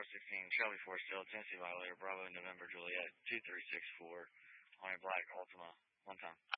Tower 16, Shelby Forest Hill, Tennessee Violator, Bravo, November, Juliet, 2364, Army Black, Ultima, one time.